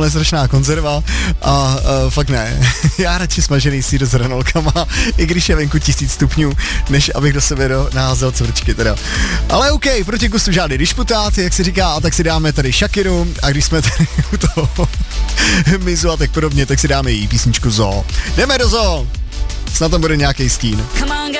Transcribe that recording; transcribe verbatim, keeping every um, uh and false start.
tamhle strašná konzerva a uh, fakt ne. Já radši smažený sýr s hranolkama, i když je venku tisíc stupňů, než abych do sebe do, naházel cvrčky teda. Ale OK, proti gustu žádný disputát, jak se říká, a tak si dáme tady Shakiru a když jsme tady u toho Mizu a tak podobně, tak si dáme její písničku Zoo. Jdeme do Zoo! Snad tam bude nějaký stín. Come on, girl,